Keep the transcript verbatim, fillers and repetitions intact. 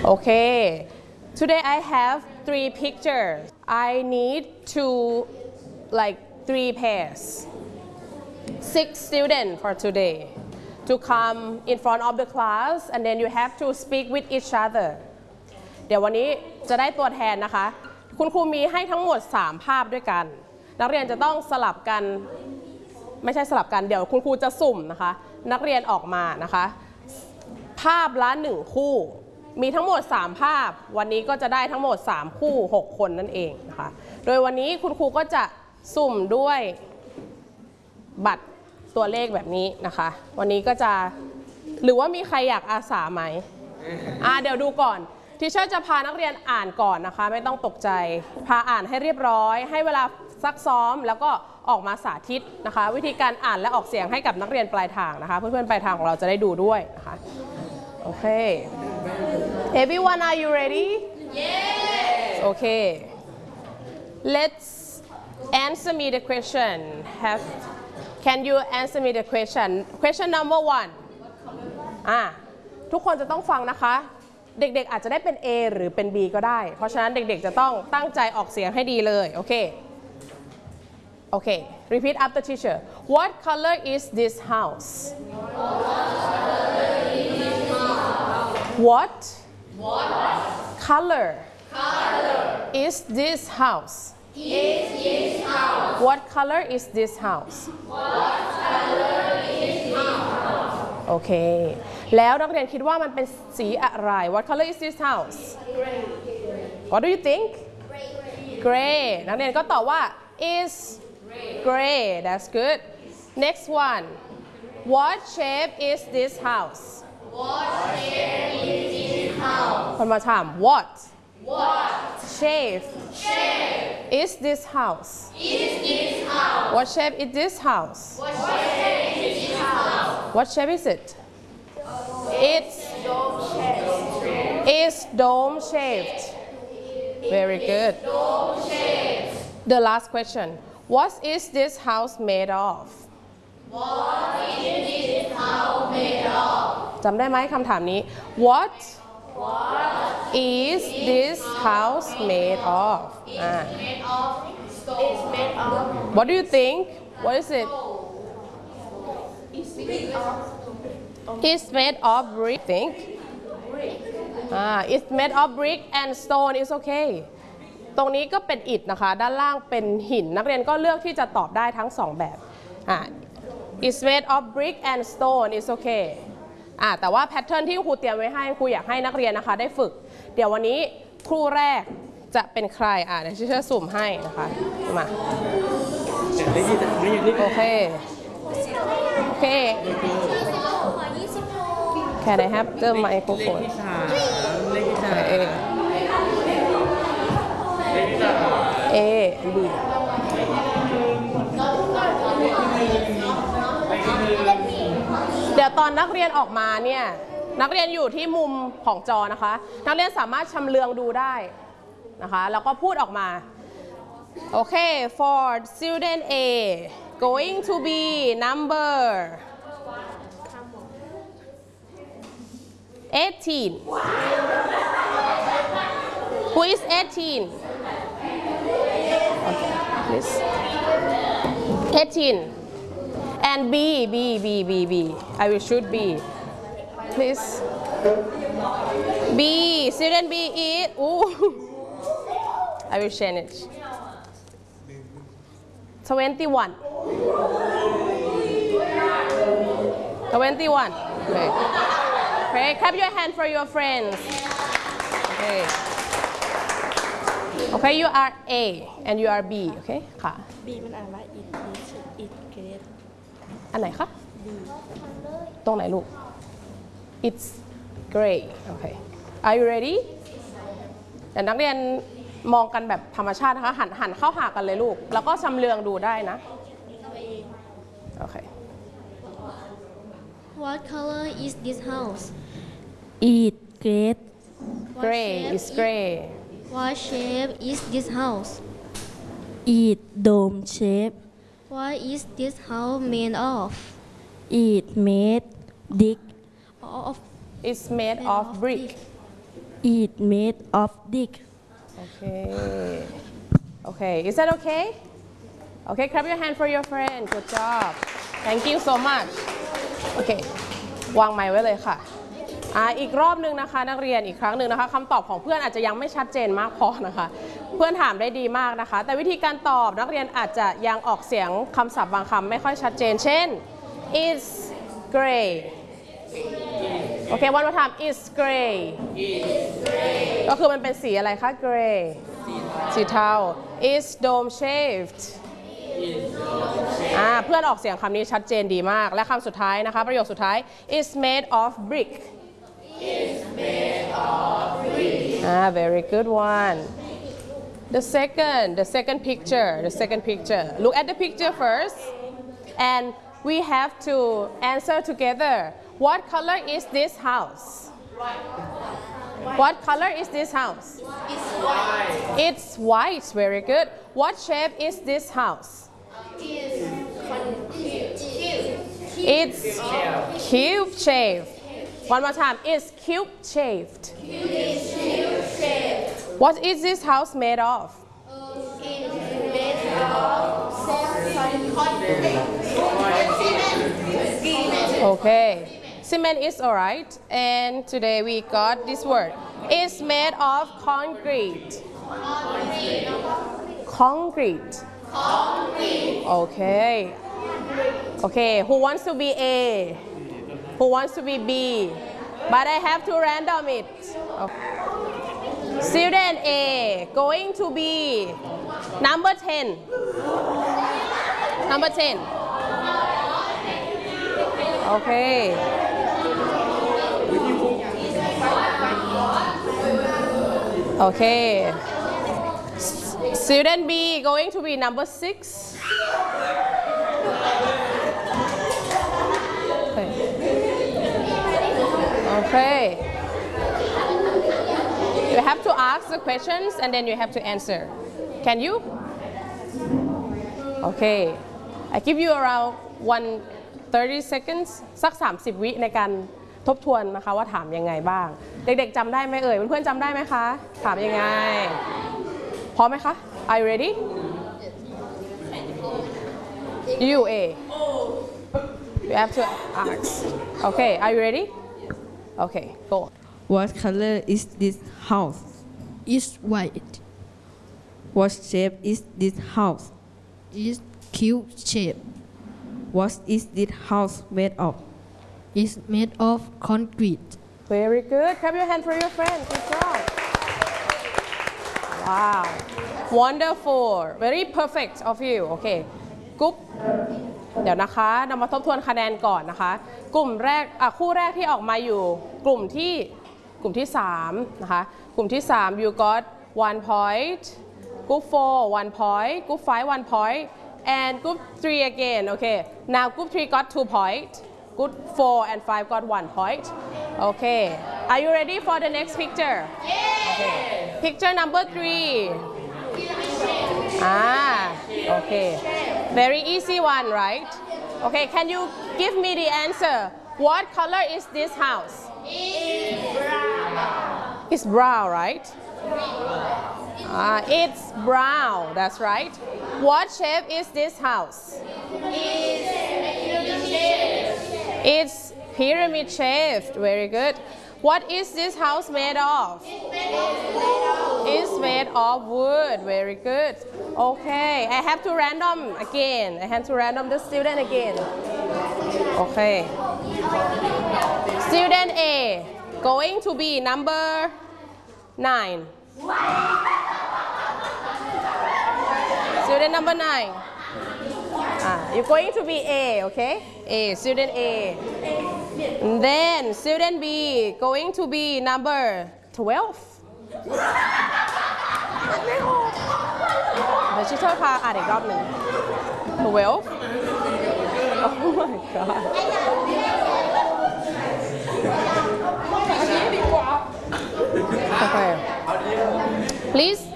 Okay, today I have three pictures. I need to like three pairs. Six students for today to come in front of the class and then you have to speak with each other. เดี๋ยววันนี้จะได้ตัวแทนนะคะคุณครูมีให้ทั้งหมดสามภาพด้วยกันนักเรียนจะต้องสลับกันไม่ใช่สลับกันเดี๋ยวคุณครูจะสุ่มนะคะนักเรียนออกมานะคะภาพละหนึ่งคู่มีทั้งหมดสามภาพวันนี้ก็จะได้ทั้งหมดสามคู่หกคนนั่นเองนะคะโดยวันนี้คุณครูก็จะสุ่มด้วยบัตรตัวเลขแบบนี้นะคะวันนี้ก็จะหรือว่ามีใครอยากอาสาไหมอ่าเดี๋ยวดูก่อนทีเชอร์จะพานักเรียนอ่านก่อนนะคะไม่ต้องตกใจพาอ่านให้เรียบร้อยให้เวลาซักซ้อมแล้วก็ออกมาสาธิตนะคะวิธีการอ่านและออกเสียงให้กับนักเรียนปลายทางนะคะเพื่อนๆปลายทางของเราจะได้ดูด้วยนะคะโอเค Everyone are you ready? Yes. Okay. Let's answer me the question. Have Can you answer me the question? Question number one. อ่ะทุกคนจะต้องฟังนะคะเด็กๆอาจจะได้เป็น A หรือเป็น B ก็ได้เพราะฉะนั้นเด็กๆจะต้องตั้งใจออกเสียงให้ดีเลยโอเคโอเค Repeat after teacher. What color is this house? What color is this house? What color is this house? โอเคแล้วนักเรียนคิดว่ามันเป็นสีอะไร What color is this house? What do you think? Gray นักเรียนก็ตอบว่า is gray. That's good. Next one. What shape is this house? What shape is this house? คนมาถาม What? What shape? Shape is this house? Is this house? What shape is this house? What shape is this house? What shape is it? It's dome shaped. It's dome shaped. Very good. Dome shaped. The last question. What is this house made of? What is this house made of? จำได้ไหมคำถามนี้ What What is this house made of? It's made of stone. It's made of. What do you think? What is it? It's made of. It's made of brick. Think. Ah, it's made of brick and stone. It's okay. ตรงนี้ก็เป็นอิฐนะคะด้านล่างเป็นหินนักเรียนก็เลือกที่จะตอบได้ทั้งสองแบบอ่า It's made of brick and stone. It's okay. อ่าแต่ว่าแพทเทิร์นที่ครูเตรียมไว้ให้ครูอยากให้นักเรียนนะคะได้ฝึกเดี๋ยววันนี้ครูแรกจะเป็นใครอ่าเดี๋ยวชื่อสุ่มให้นะคะมาโอเคโอเค Can I have the microphone? เลขที่สาม A B เดี๋ยวตอนนักเรียนออกมาเนี่ยนักเรียนอยู่ที่มุมของจอนะคะนักเรียนสามารถชำเลืองดูได้นะคะแล้วก็พูดออกมาโอเค for student A going to be number eighteen who is eighteen okay please eighteen and B B B B B I will shoot B please B student B is ooh I will change it twenty-one twenty-one okay okay clap your hand for your friends okay okay you are A and you are B okay ค่ะ B มันอ่านว่า it is it great อันไหนคะตรงไหนลูก it's gray okay are you ready แต่นักเรียนมองกันแบบธรรมชาตินะคะหันหันเข้าหากันเลยลูกแล้วก็ชำเลืองดูได้นะโอเค What color is this house? it great gray is gray What shape is this house? it dome shape What is this house made of? it made brick Of it's made of brick It made of brick. Okay. Okay. Is that okay? Okay. Clap your hand for your friend. Good job. Thank you so much. Okay. วางไมค์ไว้เลยค่ะอ่าอีกรอบนึงนะคะนักเรียนอีกครั้งหนึ่งนะคะคำตอบของเพื่อนอาจจะยังไม่ชัดเจนมากพอนะคะเพื่อนถามได้ดีมากนะคะแต่วิธีการตอบนักเรียนอาจจะยังออกเสียงคำศัพท์บางคำไม่ค่อยชัดเจนเช่น is gray โอเค one more time is gray ก็คือมันเป็นสีอะไรคะ gray สีเทา is dome shaped อ่าเพื่อนออกเสียงคำนี้ชัดเจนดีมากและคำสุดท้ายนะคะประโยคสุดท้าย is made of brick is made of brick ah very good one the second the second picture the second picture look at the picture first and we have to answer together what color is this house what color is this house it's white it's white very good what shape is this house it's cube shaped one more time it's cube shaped what is this house made of okay cement is alright and today we got this word it's made of concrete concrete okay okay who wants to be A who wants to be B but I have to random it okay. Student A going to be number ten number ten okay okay student B going to be number six okay okay you have to ask the questions and then you have to answer can you okay I give you around one thirty seconds สักสามสิบวิในการทบทวนนะคะว่าถามยังไงบ้างเด็กๆจำได้ไหมเอ่ยเพื่อนๆจำได้ไหมคะถามยังไงพร้อมไหมคะ Are you ready you A you have to ask okay are you ready okay go What color is this house? It's white. What shape is this house? It's cube shape. What is this house made of? It's made of concrete. very good clap your hand for your friend good job wow wonderful very perfect of you okay กรุ๊ปเดี๋ยวนะคะนำมาทบทวนคะแนนก่อนนะคะกลุ่มแรกอ่ะคู่แรกที่ออกมาอยู่กลุ่มที่กลุ่มที่สามนะคะกลุ่มที่สาม you got one point group four one point group five one point and group three again okay now group three got two point group four and five got one point okay are you ready for the next picture yeah okay. picture number three ah okay very easy one right okay can you give me the answer what color is this house it's brown right uh, it's brown that's right what shape is this house it's pyramid shaped very good what is this house made of it's made of wood very good okay I have to random again I have to random the student again okay student A going to be number nine student number nine ah, you're going to be A okay A student A and then student B going to be number twelve เดี๋ยวชิช่วยพาอ่านอีกรอบหนึ่ง twelve oh my god okay please